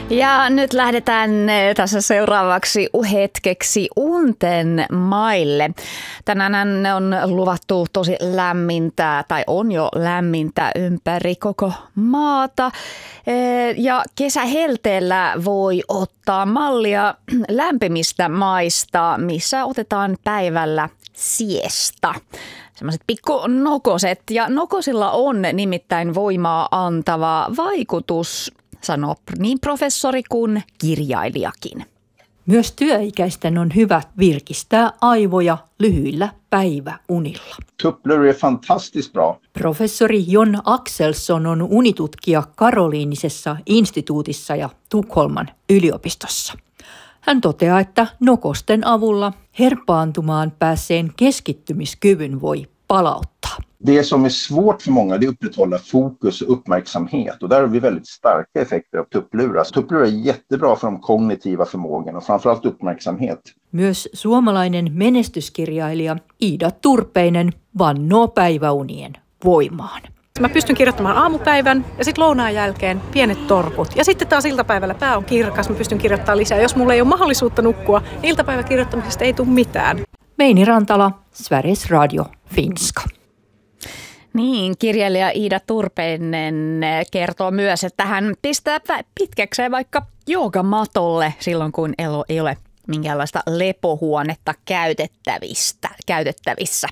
Ja nyt lähdetään tässä seuraavaksi hetkeksi unten maille. Tänään on luvattu tosi lämmintä tai on jo lämmintä ympäri koko maata. Ja kesähelteellä voi ottaa mallia lämpimistä maista, missä otetaan päivällä siesta. Sellaiset pikku nokoset. Ja nokosilla on nimittäin voimaa antava vaikutus, sanoo niin professori kuin kirjailijakin. Myös työikäisten on hyvä virkistää aivoja lyhyillä päiväunilla. Tupplur är fantastiskt bra. Professori Jon Axelsson on unitutkija Karoliinisessa instituutissa ja Tukholman yliopistossa. Hän toteaa, että nokosten avulla herpaantumaan päässeen keskittymiskyvyn voi palauttaa. Det som är svårt för många är att upprätthålla fokus och uppmärksamhet. Och där har vi väldigt starka effekter av tupplurar. Tupplurar är jättebra för de kognitiva förmågorna och framförallt uppmärksamhet. Myös suomalainen menestyskirjailija Iida Turpeinen vannoo päiväunien voimaan. Mä pystyn kirjoittamaan aamupäivän ja sitten lounaan jälkeen pienet torkut. Ja sitten taas iltapäivällä pää on kirkas, mä pystyn kirjoittamaan lisää. Jos mulla ei ole mahdollisuutta nukkua, niin iltapäiväkirjoittamisesta ei tule mitään. Meini Rantala, Sveriges Radio, Finska. Niin, kirjailija Iida Turpeinen kertoo myös, että hän pistää pitkäkseen vaikka joogamatolle silloin, kun ei ole minkäänlaista lepohuonetta käytettävissä.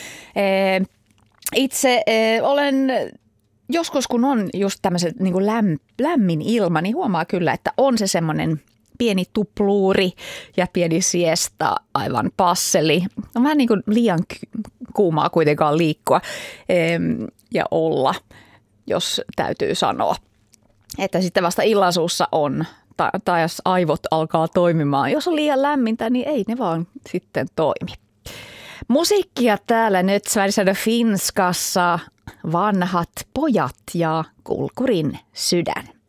Itse olen joskus, kun on just tämmöiset niin kuin lämmin ilma, niin huomaa kyllä, että on se semmoinen pieni tupluuri ja pieni siesta aivan passeli. On vähän niin kuin liian kuumaa kuitenkaan liikkua ja olla, jos täytyy sanoa. Että sitten vasta illansuussa on, tai jos aivot alkaa toimimaan. Jos on liian lämmintä, niin ei ne vaan sitten toimi. Musiikkia täällä nyt Sveriges Radio Finskassa, Vanhat pojat ja Kulkurin sydän.